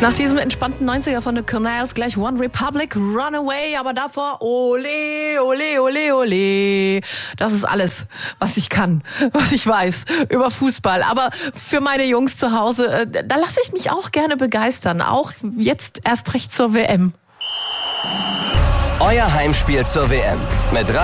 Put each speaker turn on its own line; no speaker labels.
Nach diesem entspannten 90er von The Canals gleich One Republic, Runaway, aber davor ole, ole, ole, ole. Das ist alles, was ich kann, was ich weiß über Fußball. Aber für meine Jungs zu Hause, da lasse ich mich auch gerne begeistern. Auch jetzt erst recht zur WM.
Euer Heimspiel zur WM mit